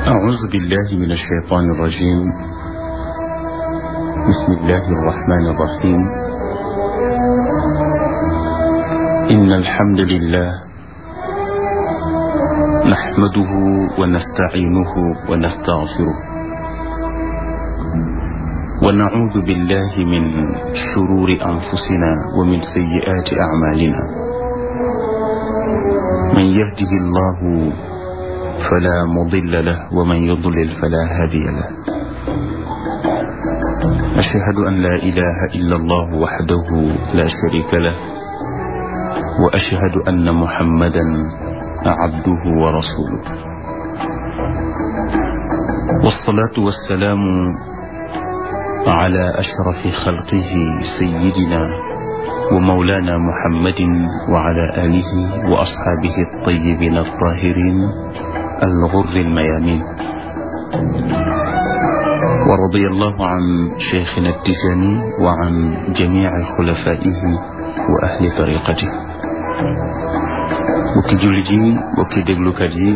أعوذ بالله من الشيطان الرجيم. بسم الله الرحمن الرحيم. إن الحمد لله نحمده ونستعينه ونستغفره ونعوذ بالله من شرور أنفسنا ومن سيئات أعمالنا. من يهده الله فلا مضل له ومن يضلل فلا هادي له. أشهد أن لا إله إلا الله وحده لا شريك له وأشهد أن محمدا عبده ورسوله. والصلاة والسلام على أشرف خلقه سيدنا ومولانا محمد وعلى آله وأصحابه الطيبين الطاهرين الغر الميامين. ورضي الله عن شيخنا التجاني وعن جميع خلفائه وأهل طريقته. bokki jullit yi bokki déglukat yi,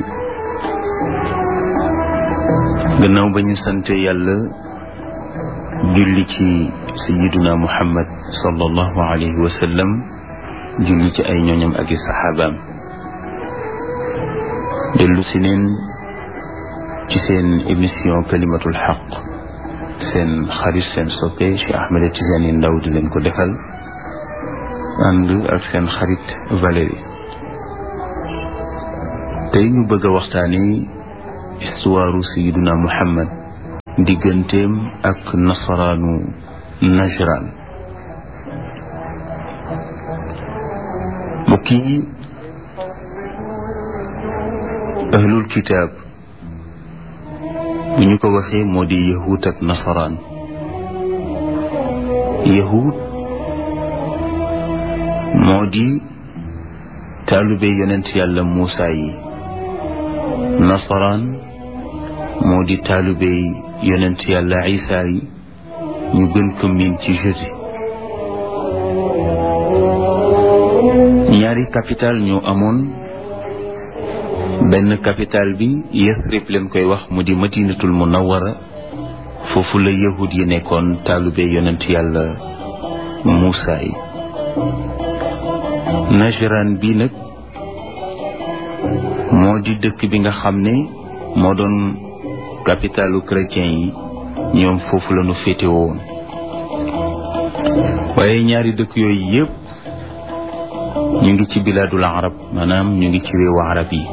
gannaaw ba ñu sante yàlla julli ci sayyiduna Muhammad sallallahu alayhi wa sallam, julli ci ay ñooñam ak i saxaabaam, dellu si neen ci seen émission kalimatul xaq, seen xarit seen soppe Cheikh Ahmed Tidiane Ndao di leen ko defal ànd ak seen xarit Valérie. tey ñu bëgg a waxtaani histoire sayyiduna Muhammad, digganteem ak nasaraanu Najran. mbokk yi, ahlul kitaab bu ñu ko waxee moo di yahud ak nasaraan. yahud moo di taalube yonent yàlla Muusa yi, nasaraan moo di taalube yonent yàlla Isa yi, ñu gën ko miin ci Jésus. ñaari capital ñoo amoon. benn capital bi Yathrib leen koy wax, mu di Madinatul Munawwara. foofu la yahud yi nekkoon, taalube yonent yàlla Muusa yi. Najran bi nag moo di dëkk bi nga xam ne moo doon capitalu chrétien yi, ñoom foofu la ñu féete woon. waaye ñaari dëkk yooyu yëpp ñu ngi ci bilaadul arab, maanaam ñu ngi ci réewu arab yi.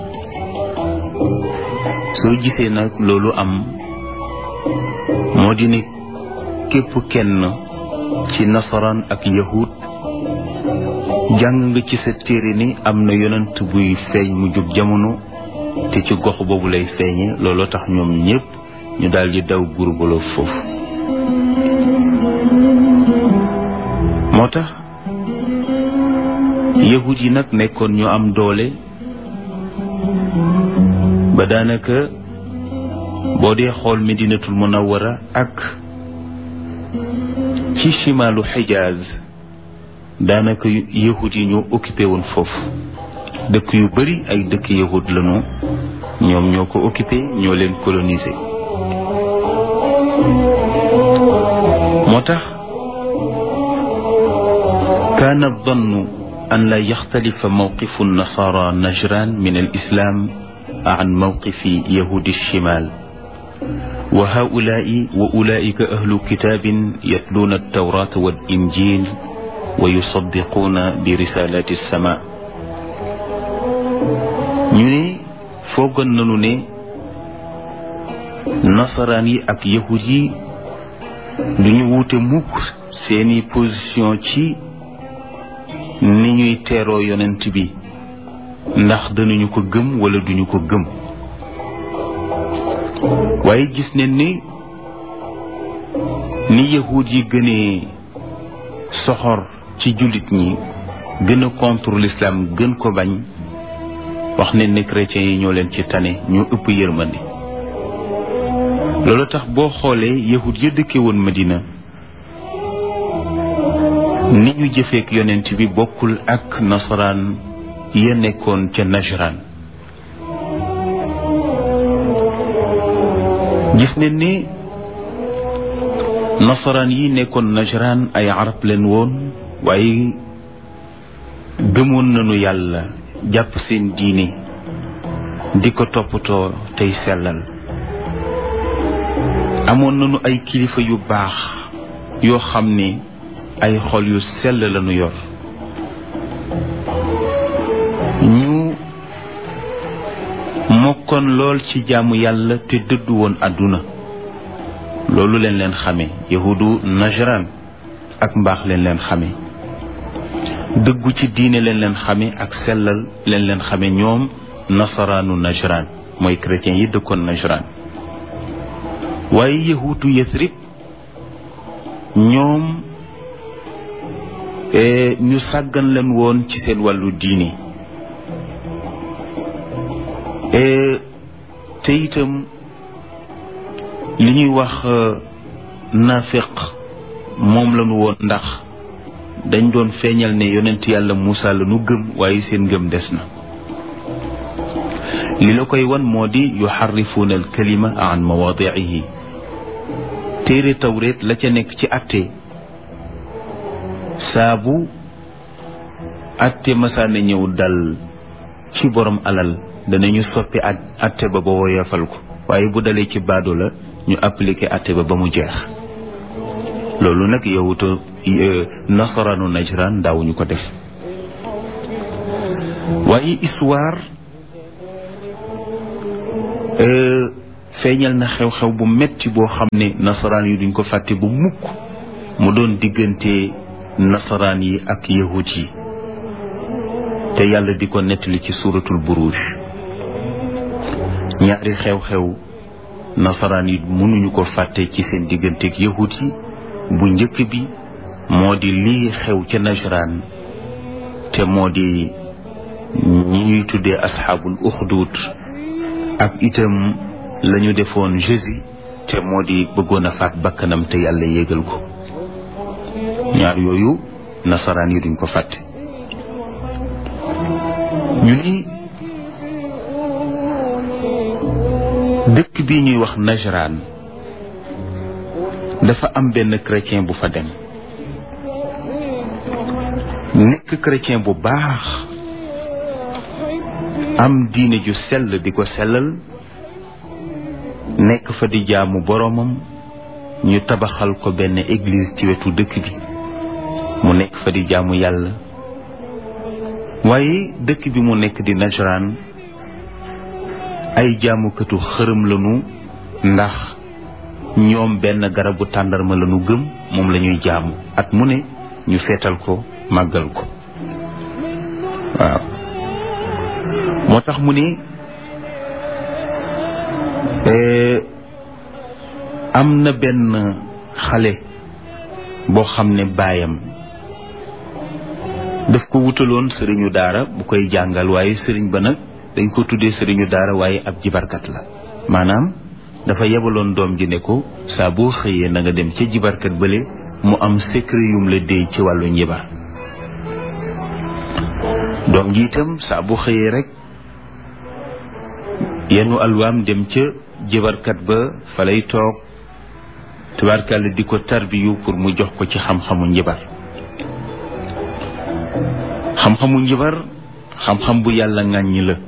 soo gisee nag loolu am, moo di ne képp kenn ci nasaraan ak yahud jàng nga ci sa téere ni am na yonent buy feeñ mu jub jamono, te ci gox boobu lay feeñe. looloo tax ñoom ñëpp ñu daal di daw gurbaloo foofu. moo tax yahud yi nag nekkoon ñu am doole ba daanaka boo dee xool Medinatul Munawwara ak ci chimaalu Xijaaz, daanaka yahud yi ñoo occupé woon foofu. dëkk yu bari ay dëkk yahud lañu, ñoom ñoo ko occupé, ñoo leen colonisé. moo tax kaana dannu an la yaxtalifa mawqifu nasara Najran min al islam an mawqifi yahudi shimal, wa haulaai wa ulaika ahlu kitaabin yatluuna altawrata wal injil wa yusaddiquuna bi risalati sama. ñu ne foogoon nañu ne nasaraan yi ak yahud yi duñu wuute mukk seeni position ci ni ñuy teeroo yonent bi, ndax danañu ko gëm wala duñu ko gëm. waaye gis nañ ni yahud yi gënee soxor ci jullit ñi, gën a contre l'islam, gën ko bañ. wax nañ ne chrétiens yi ñoo leen ci tane, ñoo ëpp yërmande. loolu tax boo xoolee yahud ya dëkke woon Madina, ni ñu jëfeek yonent bi bokkul ak nasaraan ya nekkoon ca Najran. gis ne ni nasaraan yi nekkoon Najraan ay arab leen woon waaye gëmoon nañu yàlla jàpp seen diine di ko toppatoo tey sellal amoon nañu ay kilifa yu baax yoo xam ne ay xol yu sell lañu yor ñu mokkoon lool ci jaamu yàlla te dëddu woon àdduna loolu leen xame yahudu Najraan ak mbaax leen xame dëggu ci diine leen xame ak sellal leen xame ñoom nasaraanu Najraan mooy chrétiens yi dëkkoon Najraan waaye yahudu Yasrib ñoom ñu sàggan leen woon ci seen wàllu diine te itam li ñuy wax nafiq moom lañu woon ndax dañ doon feeñal ne yonent yàlla Muusa la nu gëm waaye seen gëm des na li la koy wan moo di yuharrifuuna al kalima an mawaadi'ihi téere tawreet la ca nekk ci atte saabu atte masaana ñëw dal ci borom alal danañu soppi atte ba woyofal ko waaye bu dalee ci baado la ñu appliqué atte ba mu jeex loolu nag yowutu nasaraanu Najraan daawuñu ko def waaye histoire feeñal na xew-xew bu metti boo xam ne nasaraan yi duñ ko fàtte bu mukk mu doon diggante nasaraan yi ak yahud yi te yàlla di ko nettali ci suuratul Buruuj ñaari xew-xew nasaraan yi mënuñu ko fàtte ci seen digganteeg yahud yi bu njëkk bi moo di lii xew ca Najraan te moo di ñi ñuy tuddee asxaabul uxduud ak itam lañu defoon Jésus te moo di bëggoon a faat bakkanam te yàlla yéegal ko ñaar yooyu nasaraan yi duñ ko fàtte ñu ni dëkk bi ñuy wax Najraan dafa am benn chrétien bu fa dem nekk chrétien bu baax am diine ju sell di ko sellal nekk fa di jaamu boroomam ñu tabaxal ko benn église ci wetu dëkk bi mu nekk fa di jaamu yàlla waaye dëkk bi mu nekk di Najraan ay jaamukatu xërëm lañu ndax ñoom benn garabu tàndarma lañu gëm moom lañuy jaamu at mu ne ñu feetal ko màggal ko waaw moo tax mu ne am na benn xale boo xam ne baayam daf ko wutaloon sëriñu daara bu koy jàngal waaye sëriñ ba nag dañ ko tuddee sëriñu daara waaye ab jibarkat la maanaam dafa yebaloon doom ji ne ko saa boo xëyee na nga dem ca jibarkat bële mu am secret yum la déy ci wàllu njibar doom ji itam saa bu xëyee rek yenu alwaam dem ca jibarkat ba fa lay toog tubaarkàlla di ko tarbiyu pour mu jox ko ci xam-xamu njibar xam-xamu njibar xam-xam bu yàlla ŋàññi la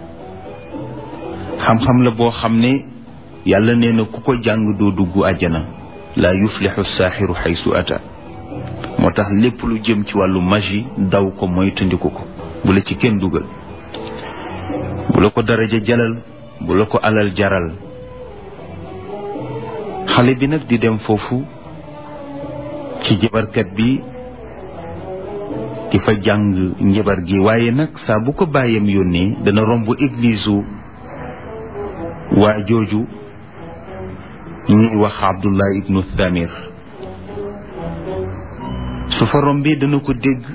xam-xam la boo xam ne yàlla nee na ku ko jàng doo dugg àjjana laa yuflixu saaxiru xaysu ata moo tax lépp lu jëm ci wàllu magie daw ko moytandiku ko bu la ci kenn dugal bu la ko daraja jalal bu la ko alal jaral xale bi nag di dem foofu ci jabarkat bi di fa jàng njabar gi waaye nag saa bu ko bàyyam yónnee dana romb église waa jooju ñuy wax Abdullah ibnu Thamir su fa rombee dana ko dégg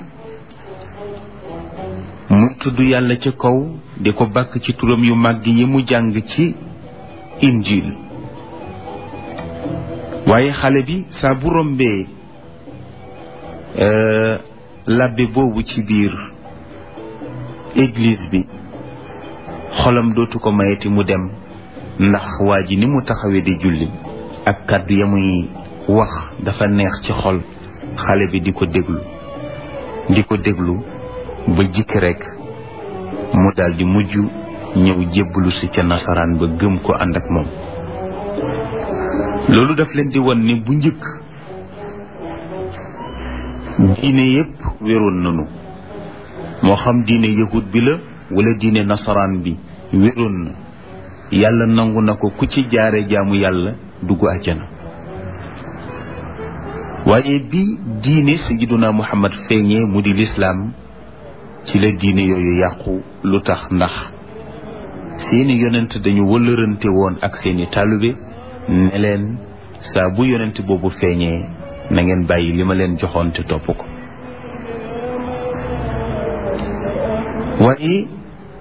muy tudd yàlla ca kaw di ko bàkk ci turam yu màgg yi mu jàng ci injil waaye xale bi saa bu rombee labbe boobu ci biir église bi xolam dootu ko mayeti mu dem ndax waa ji ni mu taxawee di julli ak kàddu ya muy wax dafa neex ci xol. xale bi di ko déglu ba jikki rekk mu daldi mujj ñëw jébbalu si ca nasaraan ba gëm ko ànd ak moom. loolu daf leen di won ni bu njëkk diine yépp wéroon nanu, moo xam diine yahud bi la wala diine nasaraan bi wéroon na. yàlla nangu na ko ku ci jaare jaamu yàlla dugg àjjana. waaye bi diine sayyiduna Muhammad feeñee mu di lislaam ci la diine yooyu yàqu. lu tax? ndax seeni yonent dañu wëllërante woon ak seeni taalibe ne leen saa bu yonent boobu feeñee na ngeen bàyyi li ma leen joxoon te topp ko. waaye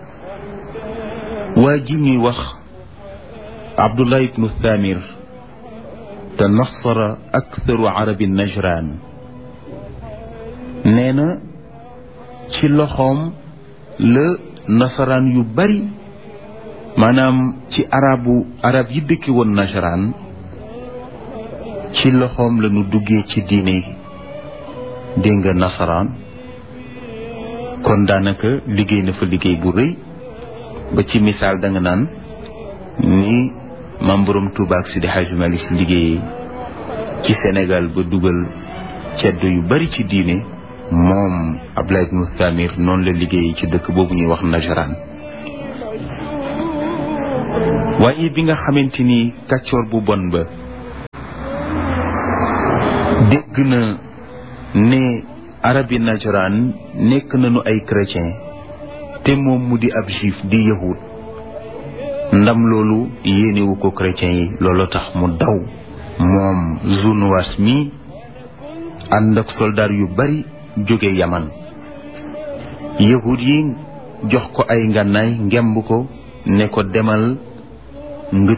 waa ji ñuy wax Abdullah ibnu Thamir tanassara aktharu arabi Najran nee na ci loxoom la nasaraan yu bari, maanaam ci arab yi dëkki woon Najran, ci loxoom la ñu duggee ci diine dégg nga nasaraan. kon daanaka liggéey na fa liggéey bu rëy ba ci misaal da nga naan ni Maam Borom Tuuba ak Sidi Hadji Malick Si liggéey ci Sénégal ba dugal ceddo yu bari ci diine, moom Abdullah ibnu Thamir noonu la liggéey ci dëkk boobu ñuy wax Najran. waaye bi nga xamante ni kàccoor bu bon ba dégg na ne arabi Najran nekk nañu ay chrétien te moom mu di ab juif di yahud, ndam loolu yéenewu ko chrétien yi. loolu tax mu daw moom Zunuwas mi ànd ak soldaar yu bari jóge Yaman. yahud yi jox ko ay ngànnaay ngemb ko ne ko demal nga